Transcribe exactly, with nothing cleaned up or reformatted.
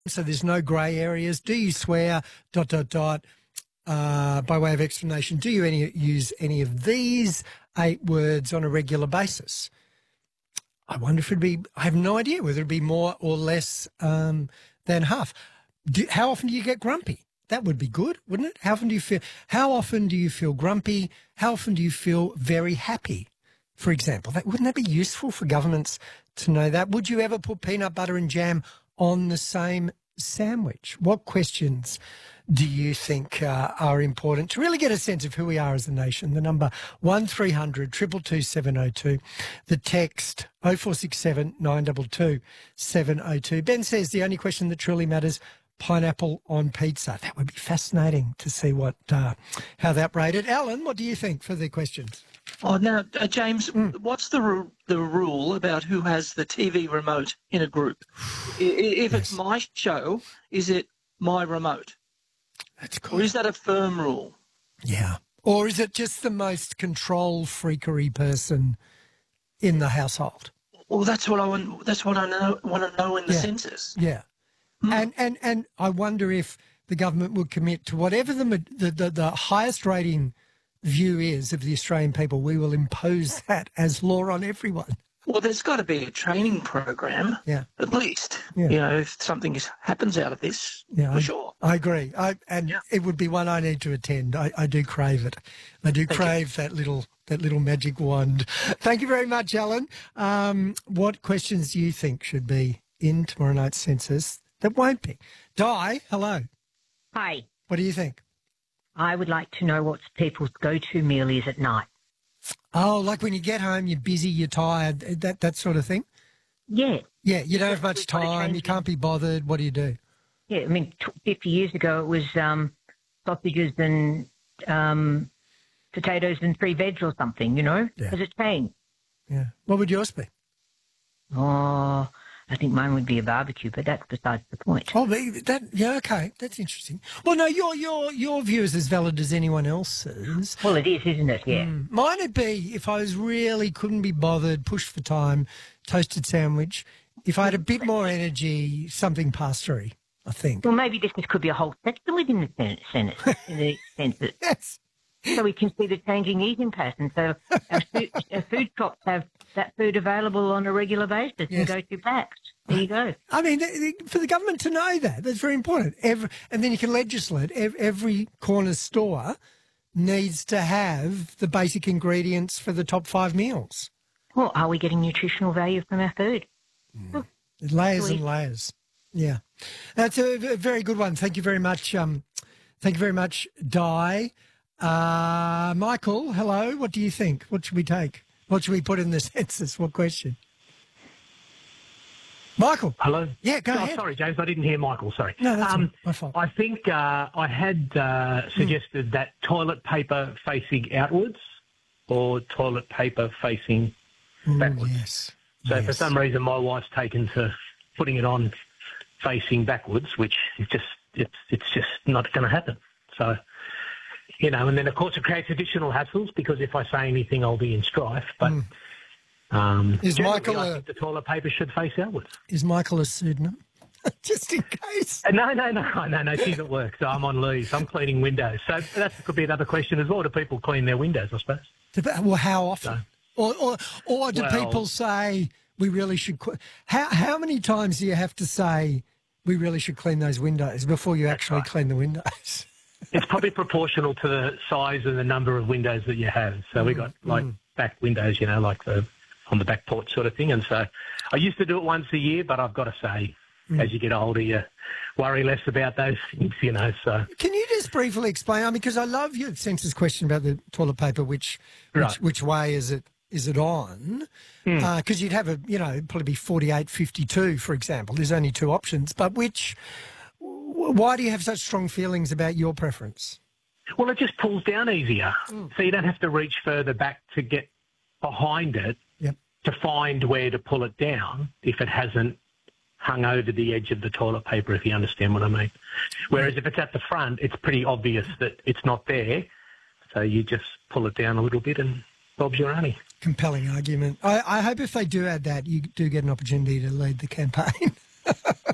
so there's no grey areas. Do you swear, dot, dot, dot, uh, by way of explanation, do you any, use any of these eight words on a regular basis? I wonder if it'd be, I have no idea whether it'd be more or less um, than half. Do, how often do you get grumpy? That would be good, wouldn't it? How often do you feel, how often do you feel grumpy? How often do you feel very happy, for example? That, wouldn't that be useful for governments to know that? Would you ever put peanut butter and jam on the same sandwich? What questions do you think uh, are important to really get a sense of who we are as a nation? The number one three hundred two two two seven oh two, the text oh four six seven nine two two seven oh two. Ben says the only question that truly matters, pineapple on pizza. That would be fascinating to see what uh, how that rated. Alan, what do you think for the questions? Oh, now, uh, James, Mm. what's the ru- the rule about who has the T V remote in a group? I- i- If it's Yes. my show, is it my remote? That's Or good. is that a firm rule? Yeah. Or is it just the most control freakery person in the household? Well, that's what I want. That's what I know, want to know in the Yeah. census. Yeah. And, and and I wonder if the government would commit to whatever the, ma- the, the, the highest rating view is of the Australian people, we will impose that as law on everyone. Well, there's got to be a training program, Yeah. at least. Yeah. You know, if something is, happens out of this, Yeah, for I, sure. I agree. I, and Yeah. it would be one I need to attend. I, I do crave it. I do Thank crave that little that little magic wand. Thank you very much, Alan. Um, what questions do you think should be in tomorrow night's census that won't be? Di, hello. Hi, What do you think? I would like to know what people's go-to meal is at night. Oh, like when you get home, you're busy, you're tired, that that sort of thing? Yeah, Yeah, you don't have much We've got to time, change you it. can't be bothered. What do you do? yeah. I mean, t- fifty years ago it was um, sausages and um, potatoes and three veg or something. You know, Yeah. has it changed? Yeah. What would yours be? Oh, I think mine would be a barbecue, but that's besides the point. Oh, but that yeah, okay, that's interesting. Well, no, your your your view is as valid as anyone else's. Well, it is, isn't it? Yeah. Mm. Mine would be if I was really couldn't be bothered, pushed for time, toasted sandwich. If I had a bit more energy, something pastory, I think. Well, maybe this could be a whole section within the Senate, Senate in the census, Yes. so we can see the changing eating patterns. So our food, our food shops have that food available on a regular basis Yes. and go to packs. There you go. I mean, th- th- for the government to know that, that's very important. Every, and then you can legislate. Ev- Every corner store needs to have the basic ingredients for the top five meals. Well, are we getting nutritional value from our food? Layers and Sweet. layers. Yeah. That's a v- very good one. Thank you very much. Um, thank you very much, Di. Uh, Michael, hello. What do you think? What should we take? What should we put in the census? What question? Michael. Hello? Yeah, go oh, ahead. Sorry, James, I didn't hear Michael, sorry. No, that's um, my fault. I think uh, I had uh, suggested that toilet paper facing outwards or toilet paper facing Ooh, backwards. yes. So yes. for some reason my wife's taken to putting it on facing backwards, which is just it's it's just not going to happen. So, you know, and then of course it creates additional hassles because if I say anything I'll be in strife. But Mm. um, Is generally, Michael I a- think the toilet paper should face outwards. Is Michael a pseudonym? Just in case. Uh, No, no, no, no, no. She's at work, so I'm on leave. I'm cleaning windows. So that could be another question as well. Do people clean their windows, I suppose? Well, how often? No. Or, or, or do Well- people say we really should? Qu- how how many times do you have to say we really should clean those windows before you actually right. clean the windows? It's probably proportional to the size and the number of windows that you have. So we got like back windows, you know, like the on the back porch sort of thing. And so I used to do it once a year, but I've got to say, as you get older, you worry less about those things, you know. So Can you just briefly explain? I mean, because I love your census question about the toilet paper. Which which, Right. which way is it? Is it on? Because you'd have a, you know, it'd probably be forty-eight fifty-two, for example. There's only two options. But which, w- why do you have such strong feelings about your preference? well, it just pulls down easier, so you don't have to reach further back to get behind it Yep. to find where to pull it down if it hasn't hung over the edge of the toilet paper, if you understand what I mean. Whereas if it's at the front, it's pretty obvious that it's not there, so you just pull it down a little bit and Bob's your only. Compelling argument. I, I hope if they do add that, you do get an opportunity to lead the campaign.